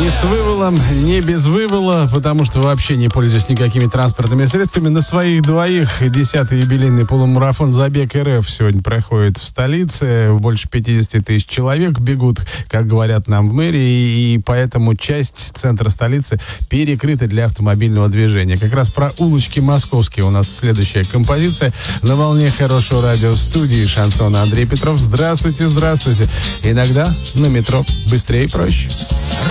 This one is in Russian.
Не с выволом, не без вывола, потому что вообще не пользуюсь никакими транспортными средствами. На своих двоих 10-й юбилейный полумарафон «Забег РФ» сегодня проходит в столице. Больше 50 тысяч человек бегут, как говорят нам в мэрии, и поэтому часть центра столицы перекрыта для автомобильного движения. Как раз про улочки московские у нас следующая композиция. На волне хорошего радио в студии шансона Андрей Петров. Здравствуйте, здравствуйте. Иногда на метро быстрее и проще.